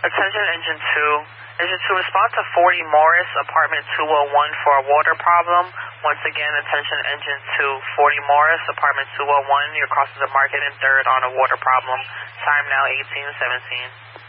Attention Engine 2. Engine 2, respond to 40 Morris, apartment 201 for a water problem. Once again, attention Engine 2, 40 Morris, apartment 201. You're crossing the market in third on a water problem. Time now 18:17.